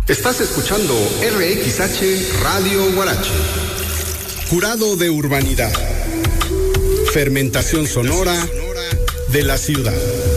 Estás escuchando RXH Radio Huarache. Jurado de Urbanidad. Fermentación sonora de la ciudad.